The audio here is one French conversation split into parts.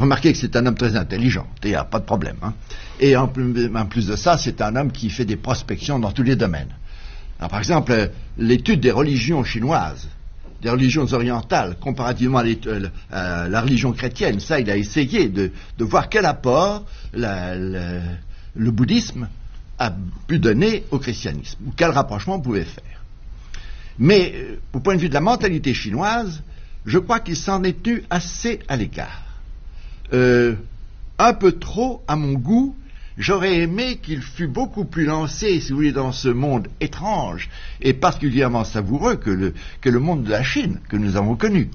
remarquez que c'est un homme très intelligent, il n'y a pas de problème. Hein. Et en plus de ça, c'est un homme qui fait des prospections dans tous les domaines. Alors, par exemple, l'étude des religions chinoises, des religions orientales, comparativement à la religion chrétienne, ça, il a essayé de voir quel apport le bouddhisme a pu donner au christianisme, ou quel rapprochement on pouvait faire. Mais, au point de vue de la mentalité chinoise, je crois qu'il s'en est tenu assez à l'écart. Un peu trop, à mon goût. J'aurais aimé qu'il fût beaucoup plus lancé, si vous voulez, dans ce monde étrange et particulièrement savoureux que le monde de la Chine que nous avons connu.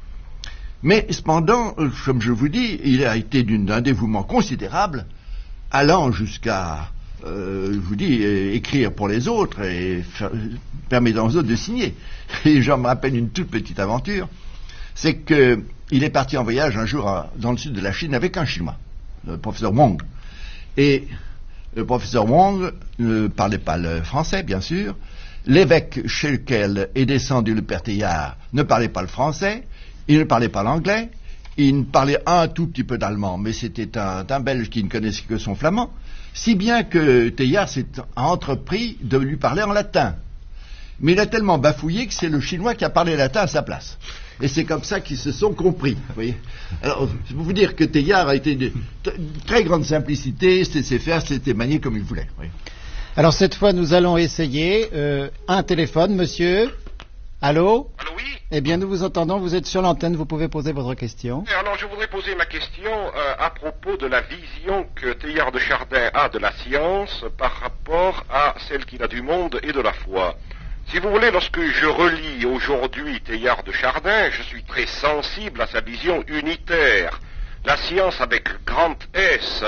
Mais cependant, comme je vous dis, il a été d'un dévouement considérable, allant jusqu'à, je vous dis, écrire pour les autres et permettant aux autres de signer. Et j'en me rappelle une toute petite aventure, c'est qu'il est parti en voyage un jour dans le sud de la Chine avec un Chinois, le professeur Wong. Et le professeur Wong ne parlait pas le français, bien sûr. L'évêque chez lequel est descendu le père Teilhard ne parlait pas le français. Il ne parlait pas l'anglais. Il parlait un tout petit peu d'allemand, mais c'était un Belge qui ne connaissait que son flamand. Si bien que Teilhard a entrepris de lui parler en latin. Mais il a tellement bafouillé que c'est le Chinois qui a parlé latin à sa place. Et c'est comme ça qu'ils se sont compris. Vous voyez. Alors, je peux vous dire que Teilhard a été de très grande simplicité, c'était faire, c'était manier comme il voulait. Oui. Alors cette fois, nous allons essayer un téléphone, monsieur. Allô? Allô, oui? Eh bien, nous vous entendons, vous êtes sur l'antenne, vous pouvez poser votre question. Alors, je voudrais poser ma question à propos de la vision que Teilhard de Chardin a de la science par rapport à celle qu'il a du monde et de la foi. Si vous voulez, lorsque je relis aujourd'hui Teilhard de Chardin, je suis très sensible à sa vision unitaire. La science avec grand S,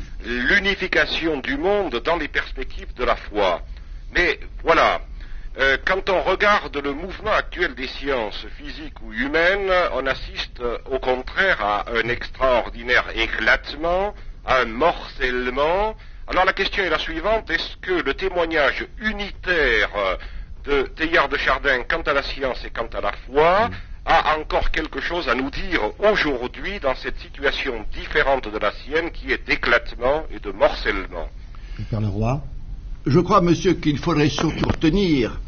l'unification du monde dans les perspectives de la foi. Mais voilà, quand on regarde le mouvement actuel des sciences physiques ou humaines, on assiste au contraire à un extraordinaire éclatement, à un morcellement. Alors la question est la suivante, est-ce que le témoignage unitaire de Teilhard de Chardin quant à la science et quant à la foi a encore quelque chose à nous dire aujourd'hui dans cette situation différente de la sienne qui est d'éclatement et de morcellement? Père Leroy. Je crois, monsieur, qu'il faudrait surtout retenir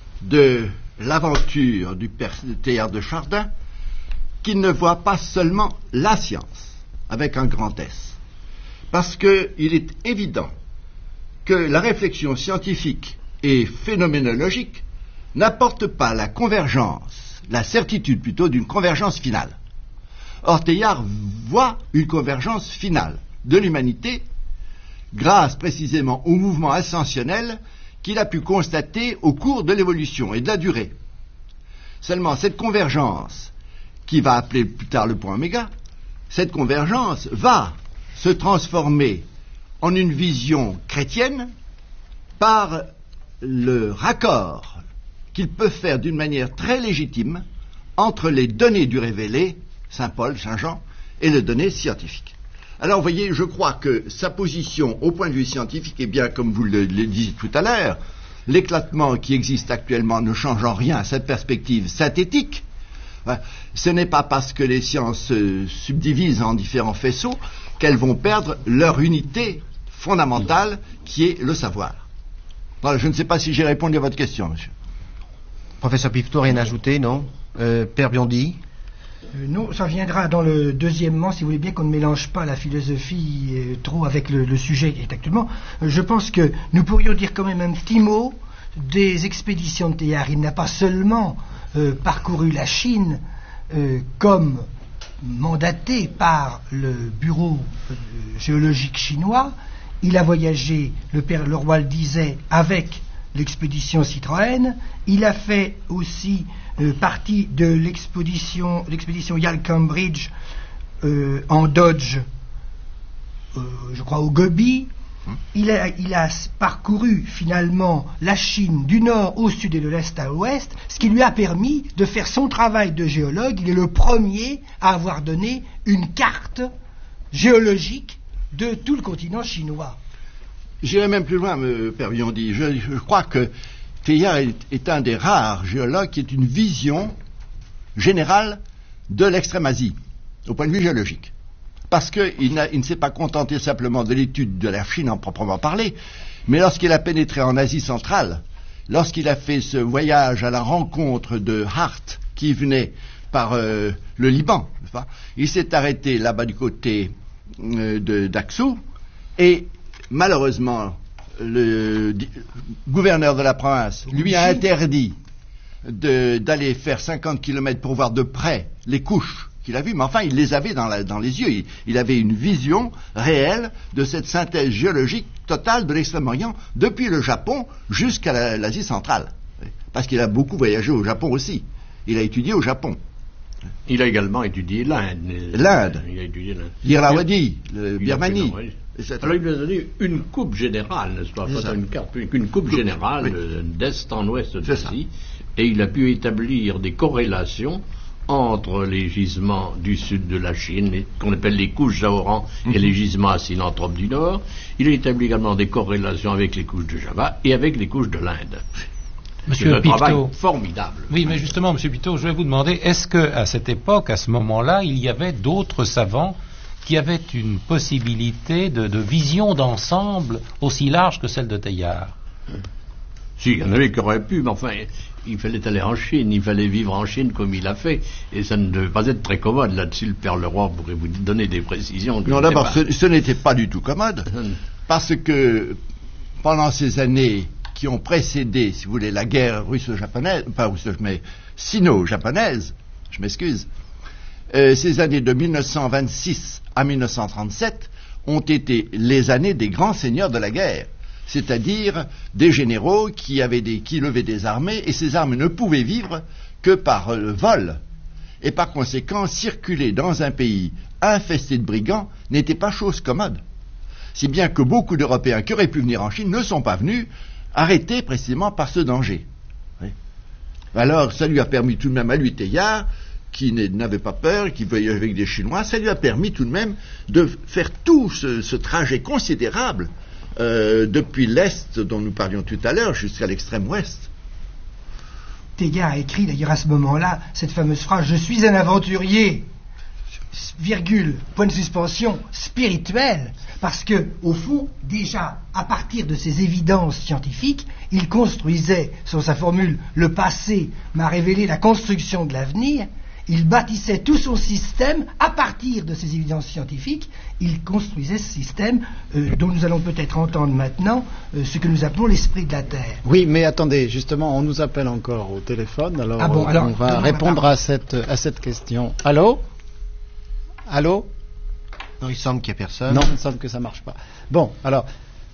de l'aventure du père Teilhard de Chardin qu'il ne voit pas seulement la science, avec un grand S. Parce qu'il est évident que la réflexion scientifique et phénoménologique n'apporte pas la convergence, la certitude plutôt d'une convergence finale. Or, Teilhard voit une convergence finale de l'humanité grâce précisément au mouvement ascensionnel qu'il a pu constater au cours de l'évolution et de la durée. Seulement, cette convergence, qui va appeler plus tard le point oméga, cette convergence va se transformer en une vision chrétienne par le raccord qu'il peut faire d'une manière très légitime entre les données du révélé, Saint Paul, Saint Jean, et les données scientifiques. Alors, vous voyez, je crois que sa position, au point de vue scientifique, est bien, comme vous le disiez tout à l'heure, l'éclatement qui existe actuellement ne change en rien à cette perspective synthétique. Ce n'est pas parce que les sciences se subdivisent en différents faisceaux qu'elles vont perdre leur unité fondamentale, qui est le savoir. Voilà, je ne sais pas si j'ai répondu à votre question, monsieur. Professeur Pifto, rien à ajouter, non? Père Biondi? Non, ça viendra dans le deuxièmement, si vous voulez bien qu'on ne mélange pas la philosophie trop avec le sujet qui est actuellement. Je pense que nous pourrions dire quand même un petit mot des expéditions de Teilhard. Il n'a pas seulement parcouru la Chine comme mandaté par le bureau géologique chinois. Il a voyagé, le père Leroy le disait, avec l'expédition Citroën. Il a fait aussi partie de l'expédition Yalcambridge en Dodge, je crois au Gobi. Il a parcouru finalement la Chine du nord au sud et de l'est à l'ouest, ce qui lui a permis de faire son travail de géologue. Il est le premier à avoir donné une carte géologique de tout le continent chinois. J'irai même plus loin, Père Biondi. Je crois que Teilhard est un des rares géologues qui ait une vision générale de l'extrême-Asie, au point de vue géologique. parce qu'il ne s'est pas contenté simplement de l'étude de la Chine en proprement parler, mais lorsqu'il a pénétré en Asie centrale, lorsqu'il a fait ce voyage à la rencontre de Hart, qui venait par le Liban, il s'est arrêté là-bas du côté d'Aksou, et malheureusement, le gouverneur de la province lui a interdit d'aller faire 50 km pour voir de près les couches qu'il a vues, mais enfin il les avait dans les yeux, il avait une vision réelle de cette synthèse géologique totale de l'Extrême-Orient, depuis le Japon jusqu'à l'Asie centrale, parce qu'il a beaucoup voyagé au Japon aussi, il a étudié au Japon. Il a également étudié l'Inde. Il a étudié l'Inde. L'Irrawaddy, le Birmanie. Alors il lui a donné une coupe générale, n'est-ce pas? Pas une carte, une coupe générale d'est en ouest de l'Asie, et il a pu établir des corrélations entre les gisements du sud de la Chine, qu'on appelle les couches Jaoran, et les gisements asinantropes du nord. Il a établi également des corrélations avec les couches de Java et avec les couches de l'Inde. Monsieur Picteau. Travail formidable. Oui, mais justement, Monsieur Picteau, je vais vous demander, est-ce qu'à cette époque, à ce moment-là, il y avait d'autres savants qui avaient une possibilité de vision d'ensemble aussi large que celle de Teilhard? Si, il y en avait qui auraient pu, mais enfin, il fallait aller en Chine, il fallait vivre en Chine comme il a fait, et ça ne devait pas être très commode. Là-dessus, le Père Leroy pourrait vous donner des précisions. Non, d'abord, ce n'était pas du tout commode, parce que pendant ces années qui ont précédé, si vous voulez, la guerre russo-japonaise, pas russo, mais sino-japonaise, je m'excuse, ces années de 1926 à 1937 ont été les années des grands seigneurs de la guerre, c'est-à-dire des généraux qui levaient des armées, et ces armées ne pouvaient vivre que par vol. Et par conséquent, circuler dans un pays infesté de brigands n'était pas chose commode. Si bien que beaucoup d'Européens qui auraient pu venir en Chine ne sont pas venus, arrêtés précisément par ce danger. Oui. Alors, ça lui a permis tout de même à lui, Teilhard, qui n'avait pas peur, qui voyageait avec des Chinois, ça lui a permis tout de même de faire tout ce trajet considérable depuis l'Est, dont nous parlions tout à l'heure, jusqu'à l'extrême ouest. Teilhard a écrit d'ailleurs à ce moment-là cette fameuse phrase « Je suis un aventurier », virgule, point de suspension, spirituel, parce que, au fond, déjà, à partir de ces évidences scientifiques, il construisait, sur sa formule « Le passé m'a révélé la construction de l'avenir », il bâtissait tout son système à partir de ces évidences scientifiques, il construisait ce système dont nous allons peut-être entendre maintenant ce que nous appelons l'esprit de la Terre. Oui, mais attendez, justement, on nous appelle encore au téléphone, alors, alors on va répondre à cette question. Allô? Allô? Non, il semble qu'il n'y ait personne. Non, il semble que ça ne marche pas. Bon, alors...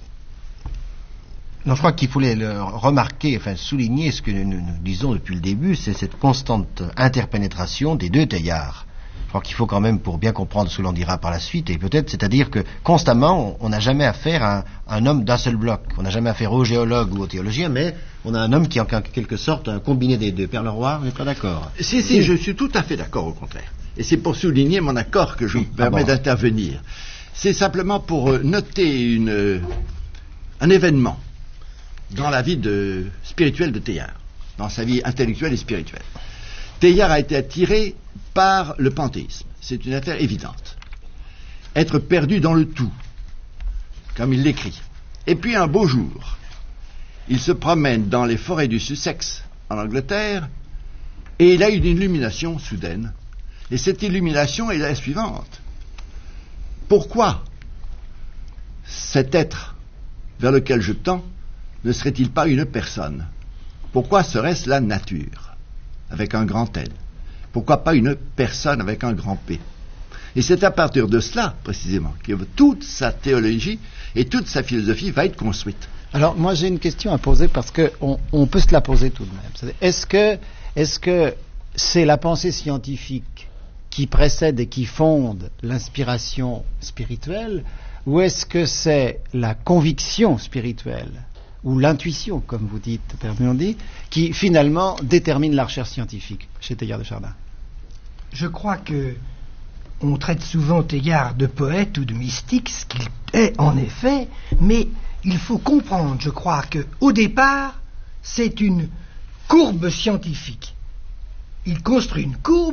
Non, je crois qu'il faut remarquer, enfin souligner ce que nous disons depuis le début, c'est cette constante interpénétration des deux Teilhards. Je crois qu'il faut quand même, pour bien comprendre ce que l'on dira par la suite, et peut-être, c'est-à-dire que constamment, on n'a jamais affaire à un homme d'un seul bloc. On n'a jamais affaire au géologue ou au théologien, mais on a un homme qui est en quelque sorte un combiné des deux. Père Leroy, vous n'êtes pas d'accord? Si, je suis tout à fait d'accord, au contraire. Et c'est pour souligner mon accord que je me permets d'intervenir. C'est simplement pour noter un événement dans la vie spirituelle de Teilhard, dans sa vie intellectuelle et spirituelle. Teilhard a été attiré par le panthéisme. C'est une affaire évidente. Être perdu dans le tout, comme il l'écrit. Et puis un beau jour, il se promène dans les forêts du Sussex, en Angleterre, et il a une illumination soudaine. Et cette illumination est la suivante. Pourquoi cet être vers lequel je tends ne serait-il pas une personne? Pourquoi serait-ce la nature, avec un grand N? Pourquoi pas une personne avec un grand P? Et c'est à partir de cela, précisément, que toute sa théologie et toute sa philosophie va être construite. Alors, moi, j'ai une question à poser, parce qu'on peut se la poser tout de même. Est-ce que c'est la pensée scientifique qui précède et qui fonde l'inspiration spirituelle, ou est-ce que c'est la conviction spirituelle ou l'intuition, comme vous dites, Père Biondi, qui finalement détermine la recherche scientifique chez Teilhard de Chardin? Je crois que on traite souvent Teilhard de poète ou de mystique, ce qu'il est en effet, mais il faut comprendre, je crois, qu'au départ, c'est une courbe scientifique. Il construit une courbe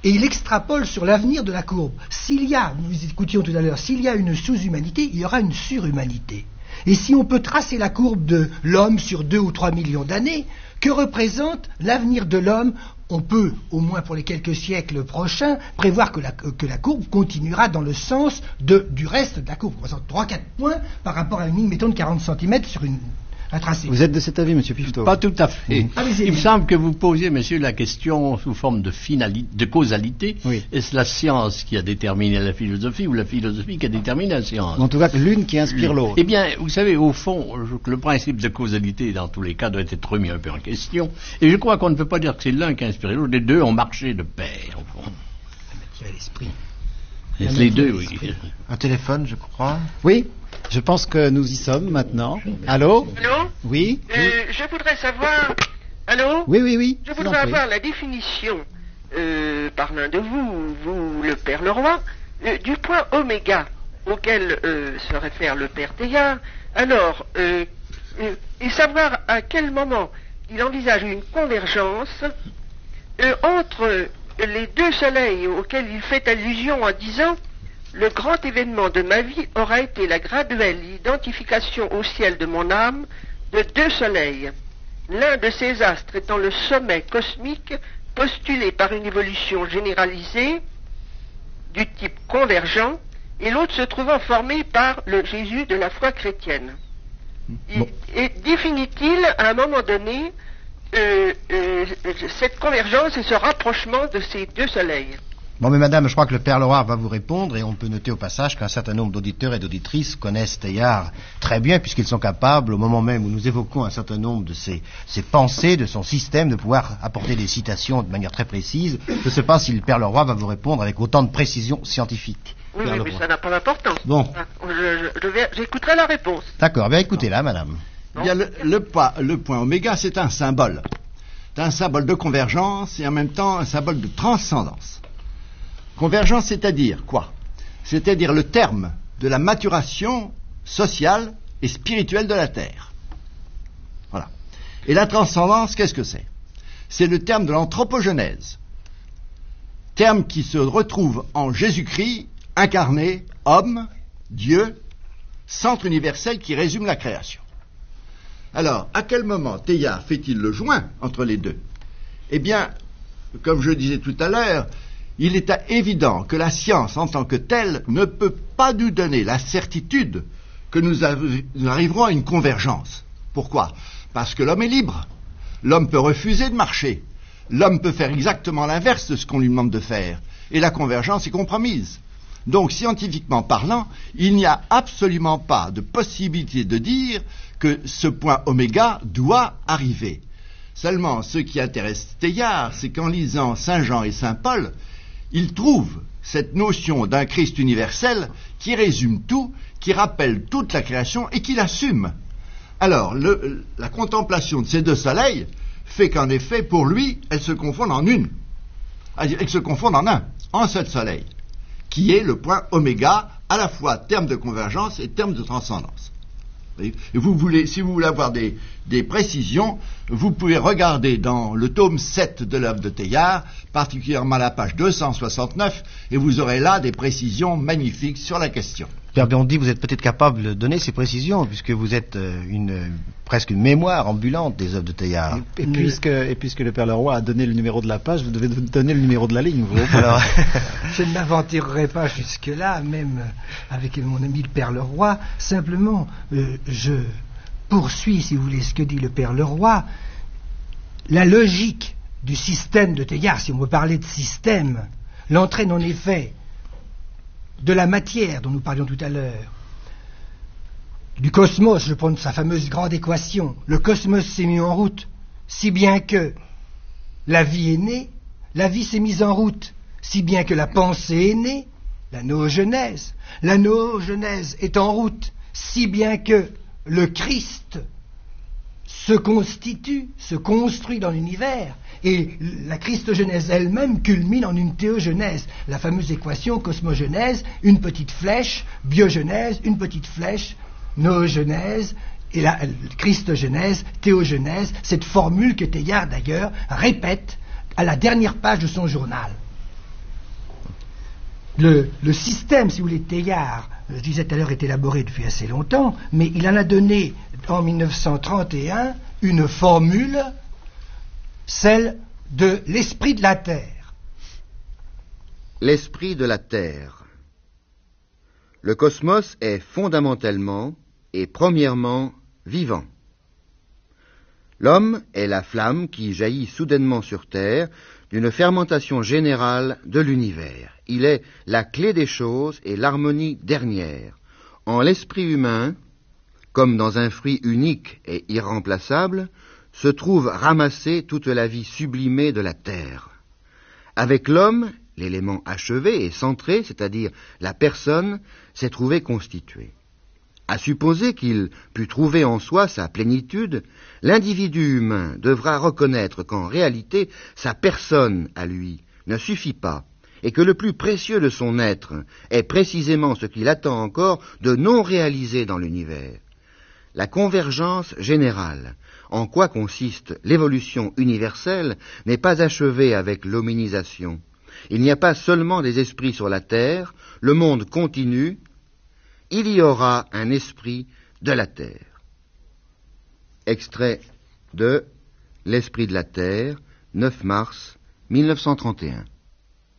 et il extrapole sur l'avenir de la courbe. S'il y a, nous écoutions tout à l'heure, s'il y a une sous-humanité, il y aura une surhumanité. Et si on peut tracer la courbe de l'homme sur 2 ou 3 millions d'années, que représente l'avenir de l'homme? On peut, au moins pour les quelques siècles prochains, prévoir que la courbe continuera dans le sens du reste de la courbe. On représente 3-4 points par rapport à une ligne, mettons, de 40 cm sur un tracé. Vous êtes de cet avis, monsieur Pifto? Pas tout à fait. Allez-y. Il me semble que vous posiez, monsieur, la question sous forme de causalité. Oui. Est-ce la science qui a déterminé la philosophie ou la philosophie qui a déterminé la science? En tout cas, l'une qui inspire l'autre. Eh bien, vous savez, au fond, le principe de causalité, dans tous les cas, doit être remis un peu en question. Et je crois qu'on ne peut pas dire que c'est l'un qui a inspiré l'autre. Les deux ont marché de pair, au fond. L'esprit. Les deux, oui. Un téléphone, je crois. Oui, je pense que nous y sommes maintenant. Allô? Allô? Oui? Je voudrais savoir... Allô? Oui. Je voudrais avoir la définition, par l'un de vous, le Père Leroy, du point oméga auquel se réfère le Père Teilhard. Alors, et savoir à quel moment il envisage une convergence entre les deux soleils auxquels il fait allusion en disant « Le grand événement de ma vie aura été la graduelle identification au ciel de mon âme de deux soleils, l'un de ces astres étant le sommet cosmique postulé par une évolution généralisée du type convergent, et l'autre se trouvant formé par le Jésus de la foi chrétienne. Bon. Et définit-il à un moment donné cette convergence et ce rapprochement de ces deux soleils? Bon, mais madame, je crois que le Père Leroy va vous répondre, et on peut noter au passage qu'un certain nombre d'auditeurs et d'auditrices connaissent Teilhard très bien, puisqu'ils sont capables, au moment même où nous évoquons un certain nombre de ses pensées, de son système, de pouvoir apporter des citations de manière très précise. Je ne sais pas si le Père Leroy va vous répondre avec autant de précision scientifique. Oui, Père mais Leroy. ça n'a pas d'importance. Bon. J'écouterai la réponse. D'accord, bien écoutez là, madame. Bien, le point oméga, c'est un symbole. C'est un symbole de convergence et en même temps un symbole de transcendance. Convergence, c'est-à-dire quoi? C'est-à-dire le terme de la maturation sociale et spirituelle de la Terre. Voilà. Et la transcendance, qu'est-ce que c'est? C'est le terme de l'anthropogenèse. Terme qui se retrouve en Jésus-Christ, incarné, homme, Dieu, centre universel qui résume la création. Alors, à quel moment Teilhard fait-il le joint entre les deux? Eh bien, comme je disais tout à l'heure, il est évident que la science en tant que telle ne peut pas nous donner la certitude que nous arriverons à une convergence. Pourquoi? Parce que l'homme est libre. L'homme peut refuser de marcher. L'homme peut faire exactement l'inverse de ce qu'on lui demande de faire. Et la convergence est compromise. Donc, scientifiquement parlant, il n'y a absolument pas de possibilité de dire que ce point oméga doit arriver. Seulement, ce qui intéresse Teilhard, c'est qu'en lisant Saint Jean et Saint Paul, il trouve cette notion d'un Christ universel qui résume tout, qui rappelle toute la création et qui l'assume. Alors, la contemplation de ces deux soleils fait qu'en effet, pour lui, elles se confondent en une. Elles se confondent en un seul soleil, qui est le point oméga, à la fois terme de convergence et terme de transcendance. Et si vous voulez avoir des précisions, vous pouvez regarder dans le tome 7 de l'œuvre de Teilhard, particulièrement la page 269, et vous aurez là des précisions magnifiques sur la question. Pierre Biondi, vous êtes peut-être capable de donner ces précisions, puisque vous êtes presque une mémoire ambulante des œuvres de Teilhard. Et puisque le Père Leroy a donné le numéro de la page, vous devez donner le numéro de la ligne. Alors... Je ne m'aventurerai pas jusque-là, même avec mon ami le Père Leroy. Simplement, je poursuis, si vous voulez, ce que dit le Père Leroy. La logique du système de Teilhard, si on veut parler de système, l'entraîne en effet de la matière dont nous parlions tout à l'heure, du cosmos, je prends sa fameuse grande équation. Le cosmos s'est mis en route, si bien que la vie est née, la vie s'est mise en route, si bien que la pensée est née, la noogénèse est en route, si bien que le Christ se constitue, se construit dans l'univers, et la christogenèse elle-même culmine en une théogenèse, la fameuse équation cosmogenèse, une petite flèche, biogenèse, une petite flèche, noogenèse, et la christogenèse, théogenèse, cette formule que Teilhard d'ailleurs répète à la dernière page de son journal. le système, si vous voulez, Teilhard, je disais tout à l'heure, est élaboré depuis assez longtemps, mais il en a donné en 1931 une formule, celle de l'esprit de la Terre. L'esprit de la Terre. Le cosmos est fondamentalement et premièrement vivant. L'homme est la flamme qui jaillit soudainement sur Terre d'une fermentation générale de l'univers. Il est la clé des choses et l'harmonie dernière. En l'esprit humain, comme dans un fruit unique et irremplaçable, se trouve ramassée toute la vie sublimée de la Terre. Avec l'homme, l'élément achevé et centré, c'est-à-dire la personne, s'est trouvé constitué. À supposer qu'il pût trouver en soi sa plénitude, l'individu humain devra reconnaître qu'en réalité, sa personne à lui ne suffit pas, et que le plus précieux de son être est précisément ce qu'il attend encore de non réalisé dans l'univers. La convergence générale, en quoi consiste l'évolution universelle, n'est pas achevée avec l'hominisation. Il n'y a pas seulement des esprits sur la terre, le monde continue, il y aura un esprit de la terre. Extrait de L'Esprit de la Terre, 9 mars 1931.